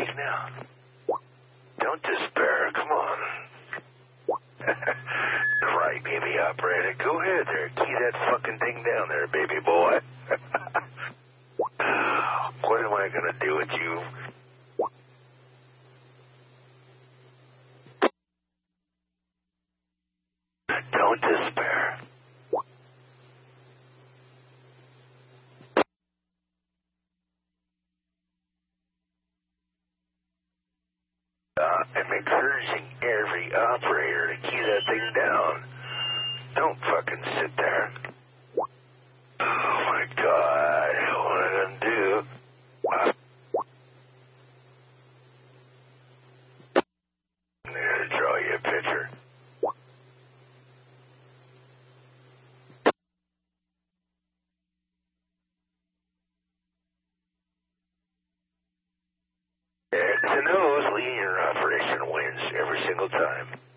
speak now. Don't despair. Come on. Right, baby operator. Go ahead there. Key that fucking thing down there, baby boy. What am I gonna do with you? Don't despair. I'm encouraging every operator to key that thing down. Don't fucking sit there. Oh my God, what am I gonna do? I'm gonna draw you a picture. There's a nose, leading your operation wins every single time.